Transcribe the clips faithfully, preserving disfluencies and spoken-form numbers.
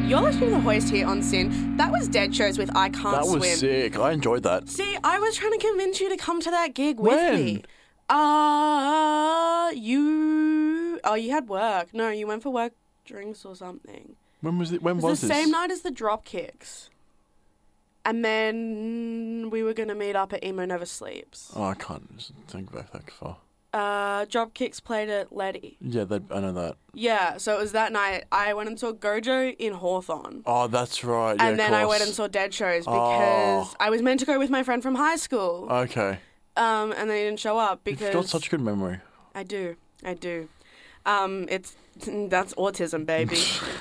You're listening to The Hoist here on Sin. That was Dead Shows with I Can't That Swim. was sick. I enjoyed that. See, I was trying to convince you to come to that gig with When? me. Uh, you... Oh, you had work. No, you went for work drinks or something. When was it? When It was, was the this? same night as the Dropkicks. And then we were going to meet up at Emo Never Sleeps. Oh, I can't think back that far. Uh, Dropkicks played at Letty. Yeah, that, I know that. Yeah, so it was that night. I went and saw Gojo in Hawthorne. Oh, that's right. Yeah, And then of I course. went and saw Dead Shows because Oh. I was meant to go with my friend from high school. Okay. Um, and they didn't show up because... You've got such good memory. I do. I do. Um, it's... That's autism, baby.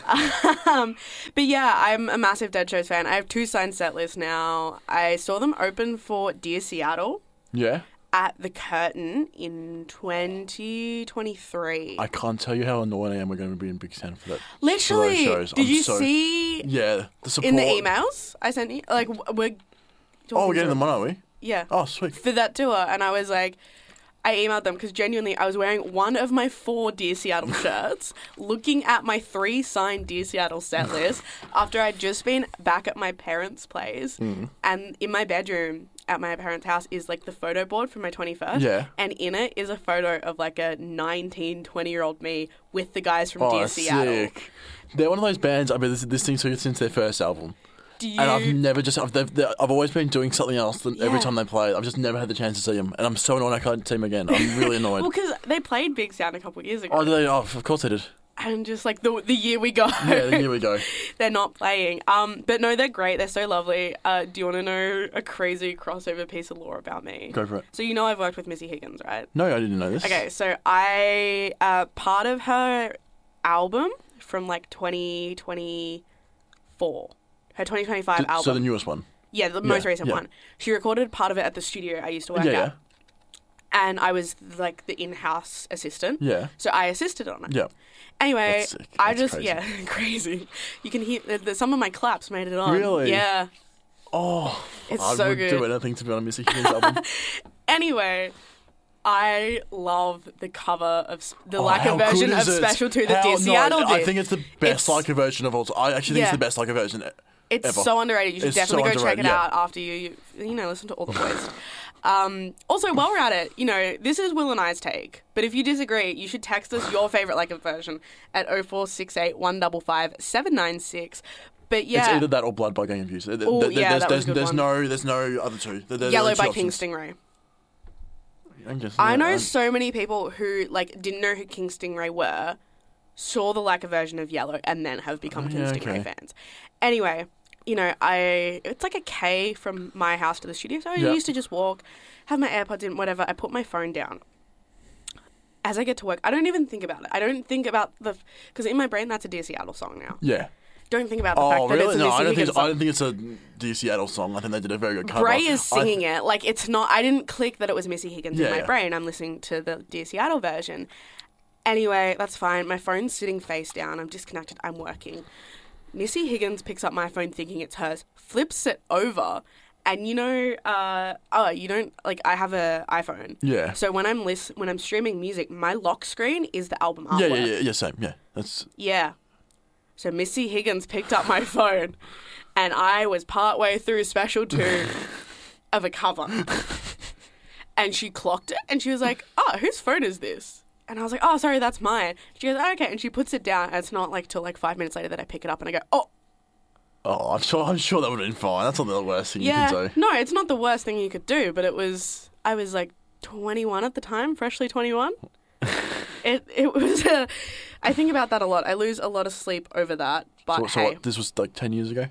um, but yeah, I'm a massive Dead Shows fan. I have two signed set lists now. I saw them open for Dear Seattle Yeah? at the Curtain in twenty twenty-three. I can't tell you how annoyed I am we're going to be in Big Ten for that. Literally, for those shows. did I'm you so, see Yeah, the support. in the emails I sent you? Like, w- we're... Oh, we're getting to- them on, are we? Yeah. Oh, sweet. For that tour, and I was like, I emailed them because genuinely I was wearing one of my four Dear Seattle shirts, looking at my three signed Dear Seattle set list after I'd just been back at my parents' place, Mm. and in my bedroom at my parents' house is like the photo board for my twenty-first, Yeah. and in it is a photo of like a nineteen, twenty-year-old me with the guys from Oh, Dear Seattle. sick. They're one of those bands I've been listening to since their first album. Do you... And I've never just, I've, they've, they've- I've always been doing something else than every Yeah. time they play. I've just never had the chance to see them. And I'm so annoyed I can't see them again. I'm really annoyed. Well, because they played Big Sound a couple of years ago. Oh, they, oh, of course they did. And just like the the year we go. Yeah, here we go. They're not playing. Um, but no, they're great. They're so lovely. Uh, do you want to know a crazy crossover piece of lore about me? Go for it. So you know I've worked with Missy Higgins, right? No, I didn't know this. Okay, so I uh, part of her album from like twenty twenty-four, her twenty twenty-five Did- album. So the newest one. Yeah, the most Yeah, recent yeah. one. She recorded part of it at the studio I used to work Yeah, at. And I was like the in-house assistant. yeah. Yeah. So I assisted on it. Yeah. Anyway, That's sick. I That's just, crazy. yeah, crazy. You can hear, the, the, some of my claps made it on. Really? Yeah. Oh, It's I so would good. do anything to be on a Missy Higgins album. Anyway, I love the cover of s- the Oh, Leica how version good of is it? Special two that How- Dear no, Seattle did. I think it's the best It's- Leica version of all time. I actually think Yeah. it's the best Leica version. It's ever. so underrated. You should It's definitely so go check it underrated, yeah. out after you, you, you know, listen to all the boys. Um, also, while we're at it, you know, this is Will and I's take. But if you disagree, you should text us your favourite Leica version at oh four six eight, one five five, seven nine six. But yeah, It's either that or Blood by Gang of Youth. There- Ooh, there- yeah, there's, that was there's, a good there's one. no, there's no other two. There, there- Yellow there are by two King options. Stingray. I guess, I yeah, know I'm- so many people who like didn't know who King Stingray were, saw the Leica version of Yellow, and then have become Oh, King yeah, Stingray okay. fans. Anyway, you know, I it's like a K from my house to the studio, so I Yeah. used to just walk, have my AirPods in, whatever. I put my phone down. As I get to work, I don't even think about it. I don't think about the because in my brain that's a Dear Seattle song now. Yeah. Don't think about the Oh, fact that really? it's a No, Missy I don't think Higgins it's, I song. don't think it's a Dear Seattle song. I think they did a very good cover. Bray is I- singing it. Like, it's not... I didn't click that it was Missy Higgins Yeah, in my yeah. brain. I'm listening to the Dear Seattle version. Anyway, that's fine. My phone's sitting face down. I'm disconnected. I'm working. Missy Higgins picks up my phone thinking it's hers, flips it over, and you know... Uh, oh, you don't... Like, I have a iPhone. Yeah. So when I'm lis- when I'm streaming music, my lock screen is the album artwork. Yeah, yeah, yeah, yeah, same. Yeah, that's Yeah. So Missy Higgins picked up my phone, and I was partway through Special two of a cover. And she clocked it, and she was like, oh, whose phone is this? And I was like, oh, sorry, that's mine. She goes, oh, okay. And she puts it down, and it's not like till like five minutes later that I pick it up, and I go, oh, Oh, I'm sure. I'm sure that would have been fine. That's not the worst thing yeah. you can do. No, it's not the worst thing you could do, but it was, I was like twenty-one at the time, freshly twenty-one. It it was a, I think about that a lot. I lose a lot of sleep over that, but So, so hey. what, this was like ten years ago.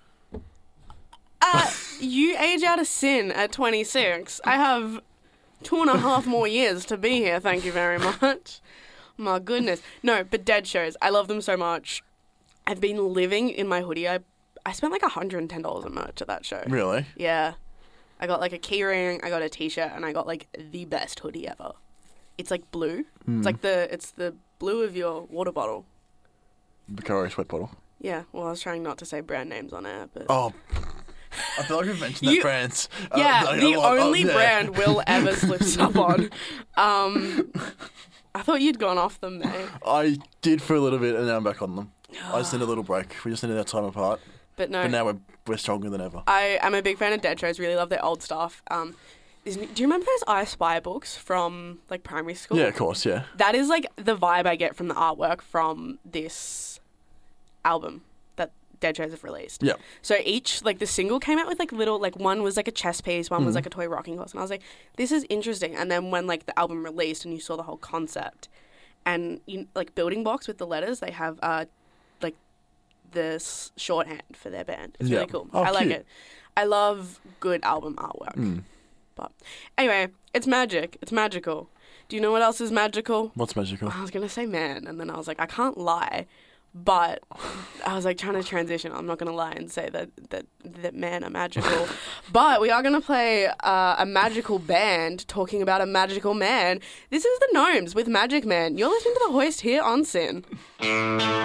Uh, you age out of sin at twenty-six. I have two and a half more years to be here, thank you very much. My goodness. No, but Dead Shows. I love them so much. I've been living in my hoodie. I I spent like one hundred ten dollars on merch at that show. Really? Yeah. I got like a key ring, I got a t-shirt, and I got like the best hoodie ever. It's like blue. Mm. It's like the it's the blue of your water bottle. Bacardi sweat bottle. Yeah, well, I was trying not to say brand names on air, but... Oh, I feel like we've mentioned You- that brands. Yeah, Uh, like, the a lot- oh, only yeah. brand Will ever slips up on. Um, I thought you'd gone off them, mate. I did for a little bit, and now I'm back on them. I just need a little break. We just needed that time apart. But no. But now we're we're stronger than ever. I am a big fan of Dead shows. Really love their old stuff. Um, is, do you remember those I Spy books from like primary school? Yeah, of course. Yeah. That is like the vibe I get from the artwork from this album that Dead shows have released. Yeah. So each like the single came out with like little like one was like a chess piece, one mm. was like a toy rocking horse, and I was like, this is interesting. And then when like the album released and you saw the whole concept, and you like Building Blocks with the letters, they have uh like this shorthand for their band. It's yeah. really cool. Oh, I like cute. it. I love good album artwork. Mm. But anyway, it's magic. It's magical. Do you know what else is magical? What's magical? I was going to say man, and then I was like, I can't lie. But I was like trying to transition. I'm not going to lie and say that, that, that men are magical. But we are going to play uh, a magical band talking about a magical man. This is the Gnomes with Magic Man. You're listening to The Hoist here on Sin.